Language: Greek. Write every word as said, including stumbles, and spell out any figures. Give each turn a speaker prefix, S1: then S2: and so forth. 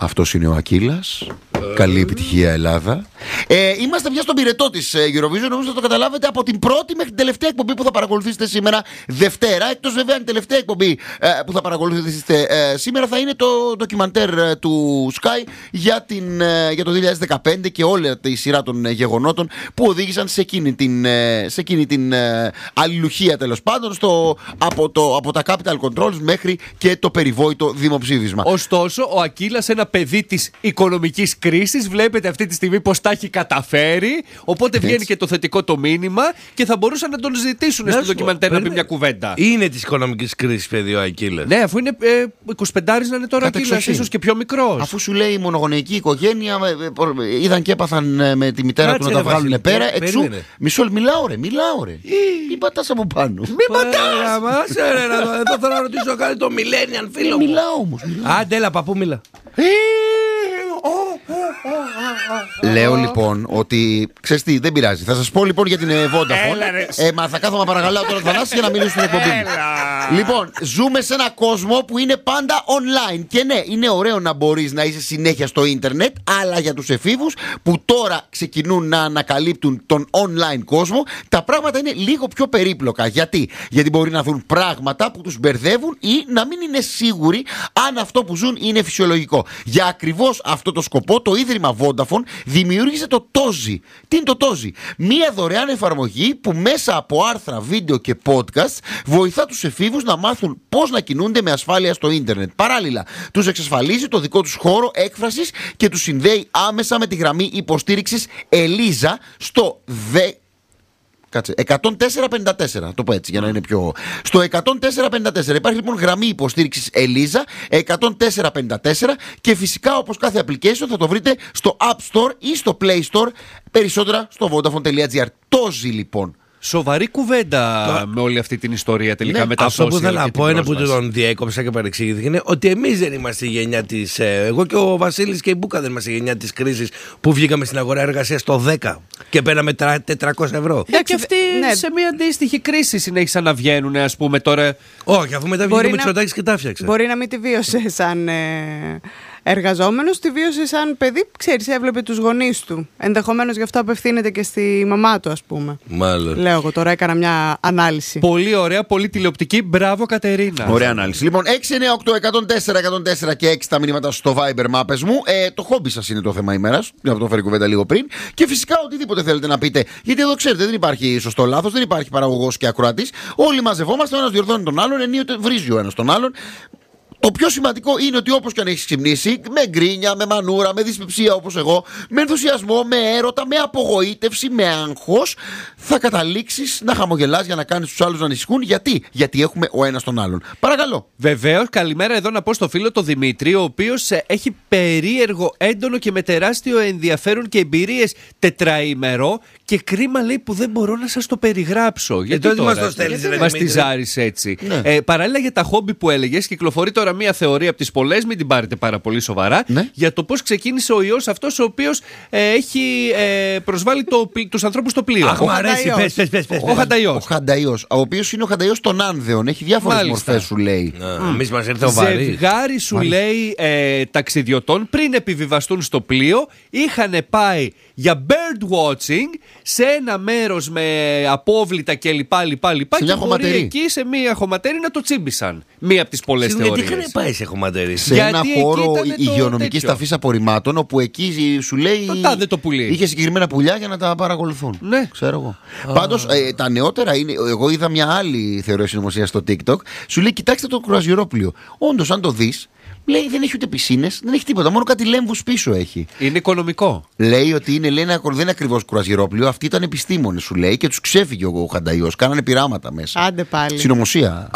S1: Αυτός είναι ο Ακύλας. Καλή επιτυχία, Ελλάδα. Ε, είμαστε πια στον πυρετό της Eurovision. Νομίζω θα το καταλάβετε από την πρώτη μέχρι την τελευταία εκπομπή που θα παρακολουθήσετε σήμερα, Δευτέρα. Εκτός βέβαια, η τελευταία εκπομπή ε, που θα παρακολουθήσετε ε, σήμερα θα είναι το ντοκιμαντέρ ε, του Sky για, την, ε, για το δύο χιλιάδες δεκαπέντε και όλη τη σειρά των ε, γεγονότων που οδήγησαν σε εκείνη την, ε, σε εκείνη την ε, αλληλουχία, τέλος πάντων, στο, από, το, από τα capital controls μέχρι και το περιβόητο δημοψήφισμα.
S2: Ωστόσο, ο Ακύλας, ένα παιδί της οικονομικής κρίσης, βλέπετε αυτή τη στιγμή πως τα έχει καταφέρει. Οπότε βγαίνει έτσι και το θετικό το μήνυμα και θα μπορούσαν να τον ζητήσουν στο ντοκιμαντέρ να πει μια κουβέντα.
S3: Είναι της οικονομικής κρίσης, παιδί, ο Ακύλας.
S2: Ναι, αφού είναι ε, εικοσιπεντάρης να είναι τώρα Ακύλας, ίσως και πιο μικρός.
S1: Αφού σου λέει η μονογονεϊκή οικογένεια, ε, ε, είδαν και έπαθαν με τη μητέρα του να τα βγάλουν πέρα. Εξού, μισό, μιλάω ρε, μιλάω ρε. Μην πατάς από πάνω.
S3: Μην πατάς. Εδώ θέλω να ρωτήσω κάτι το millennial φίλο μου.
S1: Μιλάω όμως.
S3: Άντε, έλα, παππού, μιλά.
S1: Λέω λοιπόν ότι, ξέρεις τι, δεν πειράζει. Θα σας πω λοιπόν για την Vodafone. Ε, μα θα κάθομαι παρακαλάω τώρα Θανάση για να μιλήσω στην εκπομπή μου. Λοιπόν, ζούμε σε ένα κόσμο που είναι πάντα online. Και ναι, είναι ωραίο να μπορείς να είσαι συνέχεια στο ίντερνετ, αλλά για τους εφήβους που τώρα ξεκινούν να ανακαλύπτουν τον online κόσμο, τα πράγματα είναι λίγο πιο περίπλοκα. Γιατί? Γιατί μπορεί να δουν πράγματα που τους μπερδεύουν ή να μην είναι σίγουροι αν αυτό που ζουν είναι φυσιολογικό. Για ακριβώς αυτό το σκοπό, το Ίδρυμα Vodafone δημιούργησε το Tozi. Τι είναι το Tozi? Μία δωρεάν εφαρμογή που μέσα από άρθρα, βίντεο και podcast βοηθά τους εφήβους να μάθουν πώς να κινούνται με ασφάλεια στο ίντερνετ. Παράλληλα, τους εξασφαλίζει το δικό τους χώρο έκφρασης και τους συνδέει άμεσα με τη γραμμή υποστήριξης Ελίζα στο δε... Κάτσε, εκατόν τέσσερα πενήντα τέσσερα, το πω έτσι για να είναι πιο... Στο εκατόν τέσσερα πενήντα τέσσερα υπάρχει λοιπόν γραμμή υποστήριξης Ελίζα εκατόν τέσσερα πενήντα τέσσερα και φυσικά όπως κάθε application θα το βρείτε στο App Store ή στο Play Store, περισσότερα στο vodafone.gr. Tozi λοιπόν.
S2: Σοβαρή κουβέντα το... με όλη αυτή την ιστορία τελικά, ναι, με τα social.
S3: Αυτό που θέλω να πω είναι που τον διέκοψα και παρεξηγήθηκε είναι ότι εμείς δεν είμαστε η γενιά της. Ε, εγώ και ο Βασίλης και η Μπούκα δεν είμαστε η γενιά της κρίσης που βγήκαμε στην αγορά εργασίας το δέκα και πέραμε τετρακόσια ευρώ.
S2: Ε, και αυτοί ναι, σε μια αντίστοιχη κρίση συνέχισαν να βγαίνουν, ας πούμε τώρα.
S3: Όχι, αφού μετά βγήκε ο Μητσοτάκης και τα φτιάξε.
S4: Μπορεί να μην τη βίωσε σαν. Ε... εργαζόμενος, τη βίωσε σαν παιδί, ξέρεις, έβλεπε τους γονείς του. Ενδεχομένως γι' αυτό απευθύνεται και στη μαμά του, ας πούμε.
S3: Μάλλον.
S4: Λέω εγώ τώρα, έκανα μια ανάλυση.
S2: Πολύ ωραία, πολύ τηλεοπτική. Μπράβο, Κατερίνα.
S1: Ωραία ανάλυση. Λοιπόν, έξι εννιά οκτώ εκατόν τέσσερα εκατόν τέσσερα και έξι τα μηνύματα στο Viber, μάπες μου. Ε, το χόμπι σας είναι το θέμα ημέρας. Να το φέρει κουβέντα λίγο πριν. Και φυσικά οτιδήποτε θέλετε να πείτε. Γιατί εδώ ξέρετε, δεν υπάρχει σωστό λάθος, δεν υπάρχει παραγωγός και ακροατής. Όλοι μαζευόμαστε, ο ένας διορθώνει τον άλλον, ενίοτε βρίζει ο ένας τον άλλον. Το πιο σημαντικό είναι ότι όπως και αν έχεις ξυπνήσει, με γκρίνια, με μανούρα, με δυσπεψία όπως εγώ, με ενθουσιασμό, με έρωτα, με απογοήτευση, με άγχος, θα καταλήξεις να χαμογελάς για να κάνεις τους άλλους να ανησυχούν. Γιατί? Γιατί έχουμε ο ένας τον άλλον. Παρακαλώ.
S2: Βεβαίως, καλημέρα εδώ να πω στο φίλο τον Δημήτρη, ο οποίος έχει περίεργο, έντονο και με τεράστιο ενδιαφέρον και εμπειρίες τετραήμερο. Και κρίμα λέει που δεν μπορώ να σας το περιγράψω. Γιατί
S3: τώρα μας το στέλνεις, ρε,
S2: μας τη ζάρεις έτσι.
S1: Ναι.
S2: Ε, παράλληλα για τα χόμπι που έλεγες, κυκλοφορεί τώρα μία θεωρία από τις πολλές, μην την πάρετε πάρα πολύ σοβαρά,
S1: ναι,
S2: για το πώς ξεκίνησε ο ιός αυτός ο οποίος ε, έχει ε, προσβάλει το, τους ανθρώπους στο πλοίο.
S3: Αχ, μου αρέσει, πες, πες, πες, πες.
S2: Ο Χανταϊός.
S1: Ο Χανταϊός, ο οποίος είναι ο Χανταϊός των Άνδεων. Έχει διάφορες μορφές, σου λέει.
S3: Εμείς μας ήρθε ο βαρύς.
S2: Ζευγάρι σου Μάλιστα. λέει ε, ταξιδιωτών πριν επιβιβαστούν στο πλοίο είχαν πάει για bird watching σε ένα μέρος με απόβλητα και λοιπά λοιπά λοιπά
S1: σε
S2: και
S1: μπορεί
S2: εκεί σε μία χωματέρη να το τσίμπησαν. Μία από τις πολλές θεωρίες.
S3: Γιατί είχαν πάει σε χωματέρη?
S1: Σε
S2: γιατί
S1: ένα χώρο υγειονομικής ταφής απορριμμάτων όπου εκεί σου λέει
S2: το τάδε το πουλί.
S1: Είχε συγκεκριμένα πουλιά για να τα παρακολουθούν.
S2: Ναι.
S1: Ξέρω εγώ. Πάντως ε, τα νεότερα είναι. Εγώ είδα μια άλλη θεωρία συνωμοσία στο TikTok. Σου λέει κοιτάξτε το κρουαζιερόπλοιο. Όντως αν το δεις, λέει δεν έχει ούτε πισίνες, δεν έχει τίποτα. Μόνο κάτι λέμβους πίσω έχει.
S2: Είναι οικονομικό. Λέει
S1: ότι είναι, λέει, ένα, δεν είναι ακριβώς κρουαζιερόπλοιο. Αυτοί ήταν επιστήμονες, σου λέει, και τους ξέφυγε ο Χανταϊός. Κάνανε πειράματα μέσα.
S4: Άντε πάλι.
S1: Συνωμοσία.